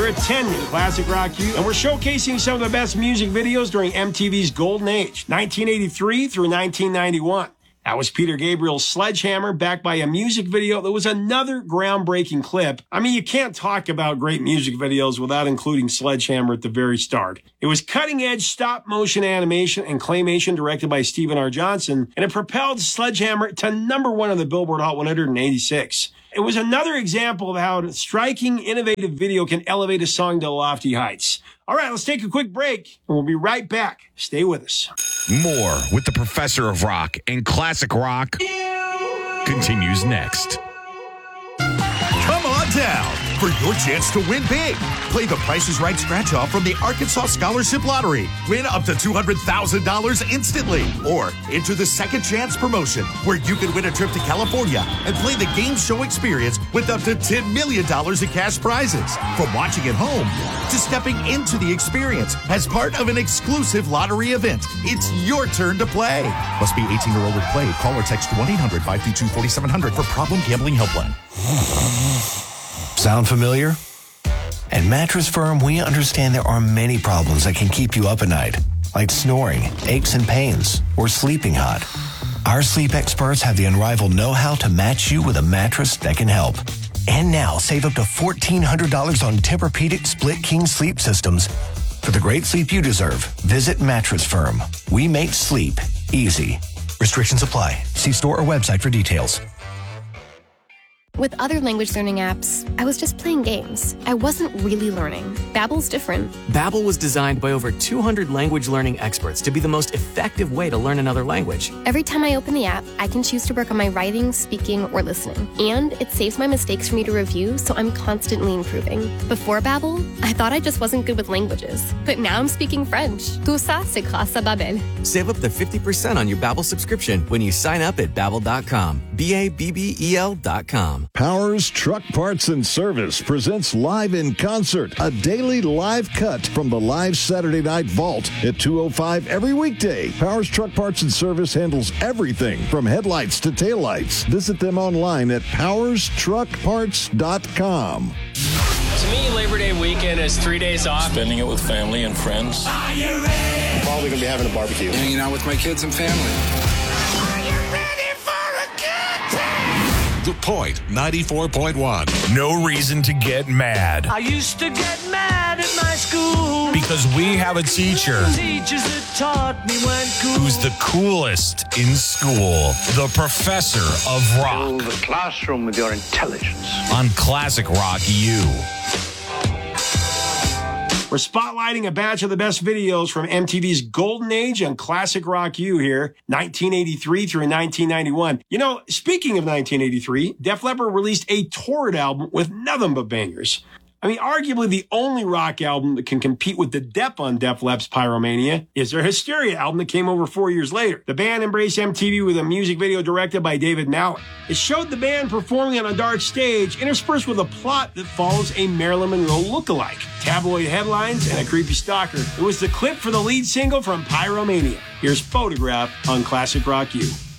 at 10 in Classic Rock U, and we're showcasing some of the best music videos during MTV's golden age, 1983 through 1991. That was Peter Gabriel's Sledgehammer, backed by a music video that was another groundbreaking clip. I mean, you can't talk about great music videos without including Sledgehammer at the very start. It was cutting-edge stop-motion animation and claymation directed by Stephen R. Johnson, and it propelled Sledgehammer to number 1 on the Billboard Hot 186. It was another example of how striking, innovative video can elevate a song to lofty heights. All right, let's take a quick break, and we'll be right back. Stay with us. More with the Professor of Rock and Classic Rock continues next. Come on down for your chance to win big. Play the Price is Right scratch-off from the Arkansas Scholarship Lottery. Win up to $200,000 instantly. Or enter the Second Chance promotion, where you can win a trip to California and play the game show experience with up to $10 million in cash prizes. From watching at home to stepping into the experience as part of an exclusive lottery event, it's your turn to play. Must be 18 or older to play. Call or text 1-800-522-4700 for Problem Gambling Helpline. Sound familiar? At Mattress Firm, we understand there are many problems that can keep you up at night, like snoring, aches and pains, or sleeping hot. Our sleep experts have the unrivaled know-how to match you with a mattress that can help. And now, save up to $1,400 on Tempur-Pedic Split King sleep systems. For the great sleep you deserve, visit Mattress Firm. We make sleep easy. Restrictions apply. See store or website for details. With other language learning apps, I was just playing games. I wasn't really learning. Babbel's different. Babbel was designed by over 200 language learning experts to be the most effective way to learn another language. Every time I open the app, I can choose to work on my writing, speaking, or listening. And it saves my mistakes for me to review, so I'm constantly improving. Before Babbel, I thought I just wasn't good with languages. But now I'm speaking French. Tout ça, c'est grâce à Babbel. Save up to 50% on your Babbel subscription when you sign up at Babbel.com. Babbel.com. Powers Truck Parts and Service presents Live in Concert, a daily live cut from the live Saturday Night Vault at 2:05 every weekday. Powers Truck Parts and Service handles everything from headlights to taillights. Visit them online at powerstruckparts.com. To me, Labor Day weekend is 3 days off. Spending it with family and friends. I'm probably going to be having a barbecue. Hanging out with my kids and family. The Point 94.1. No reason to get mad. I used to get mad at my school because we have a teacher teachers that taught me when cool. who's the coolest in school. The Professor of Rock. Fill the classroom with your intelligence. On Classic Rock U. We're spotlighting a batch of the best videos from MTV's golden age on Classic Rock U here, 1983 through 1991. You know, speaking of 1983, Def Leppard released a torrid album with nothing but bangers. I mean, arguably the only rock album that can compete with the Depp on Def Leppard's Pyromania is their Hysteria album that came over 4 years later. The band embraced MTV with a music video directed by David Mallet. It showed the band performing on a dark stage, interspersed with a plot that follows a Marilyn Monroe lookalike, tabloid headlines, and a creepy stalker. It was the clip for the lead single from Pyromania. Here's Photograph on Classic Rock U.